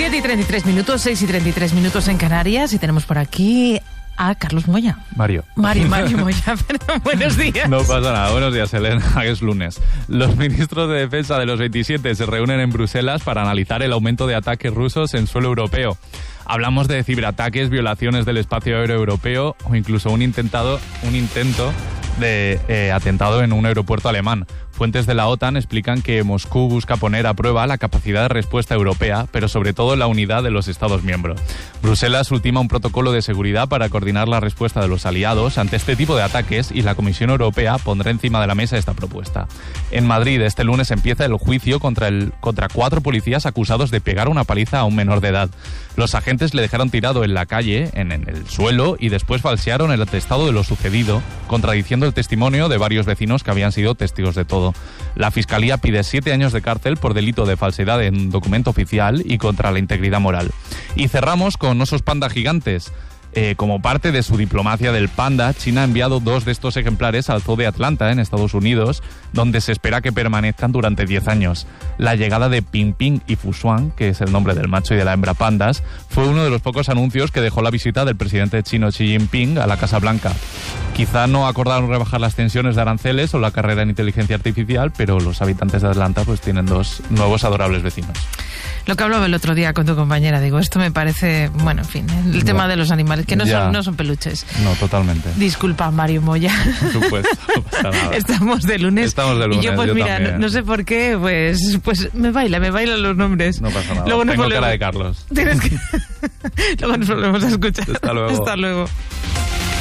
7:33 minutos, 6:33 en Canarias, y tenemos por aquí a Carlos Moya. Mario Moya, perdón, buenos días. No pasa nada, buenos días, Elena, es lunes. Los ministros de defensa de los 27 se reúnen en Bruselas para analizar el aumento de ataques rusos en suelo europeo. Hablamos de ciberataques, violaciones del espacio aéreo europeo o incluso un intento de atentado en un aeropuerto alemán. Fuentes de la OTAN explican que Moscú busca poner a prueba la capacidad de respuesta europea, pero sobre todo la unidad de los Estados miembros. Bruselas ultima un protocolo de seguridad para coordinar la respuesta de los aliados ante este tipo de ataques y la Comisión Europea pondrá encima de la mesa esta propuesta. En Madrid, este lunes empieza el juicio contra 4 policías acusados de pegar una paliza a un menor de edad. Los agentes le dejaron tirado en la calle, en el suelo, y después falsearon el atestado de lo sucedido, contradiciendo el testimonio de varios vecinos que habían sido testigos de todo. La Fiscalía pide 7 años de cárcel por delito de falsedad en documento oficial y contra la integridad moral. Y cerramos con osos panda gigantes. Como parte de su diplomacia del panda, China ha enviado 2 de estos ejemplares al Zoo de Atlanta, en Estados Unidos, donde se espera que permanezcan durante 10 años. La llegada de Ping Ping y Fusuan, que es el nombre del macho y de la hembra pandas, fue uno de los pocos anuncios que dejó la visita del presidente chino Xi Jinping a la Casa Blanca. Quizá no acordaron rebajar las tensiones de aranceles o la carrera en inteligencia artificial, pero los habitantes de Atlanta pues tienen 2 nuevos adorables vecinos. Lo que hablaba el otro día con tu compañera, digo, esto me parece, bueno, en fin, el tema de los animales, que no son peluches. No, tambique. Disculpa, Mario Moya. Por supuesto, no pasa nada. Estamos de lunes. Y yo pues mira, no sé por qué, pues me bailan los nombres. No pasa nada, luego tengo cara de Carlos. Tienes que... luego nos volvemos a escuchar. Hasta luego. Hasta luego.